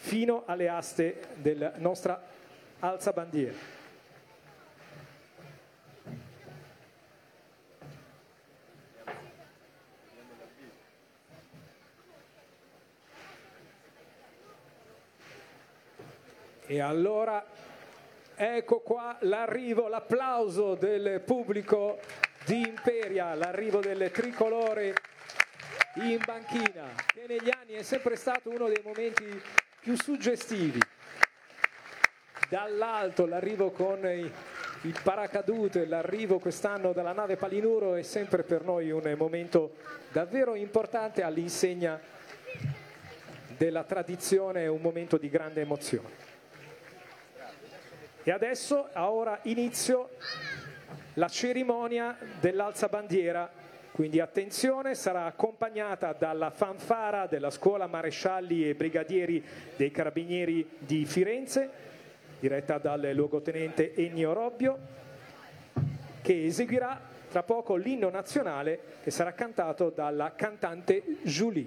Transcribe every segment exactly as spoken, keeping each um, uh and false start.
fino alle aste della nostra alzabandiera. E allora ecco qua l'arrivo, l'applauso del pubblico di Imperia, l'arrivo del tricolore in banchina, che negli anni è sempre stato uno dei momenti più suggestivi. Dall'alto l'arrivo con il paracadute, l'arrivo quest'anno dalla nave Palinuro è sempre per noi un momento davvero importante all'insegna della tradizione, un momento di grande emozione. E adesso ha ora inizio la cerimonia dell'alzabandiera, quindi attenzione, sarà accompagnata dalla fanfara della scuola marescialli e brigadieri dei carabinieri di Firenze, diretta dal luogotenente Ennio Robbio, che eseguirà tra poco l'inno nazionale che sarà cantato dalla cantante Julie.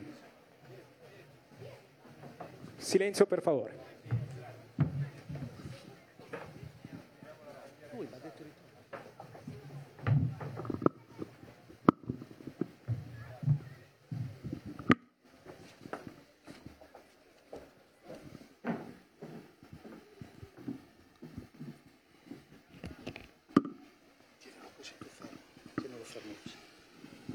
Silenzio per favore. Che non lo fermo.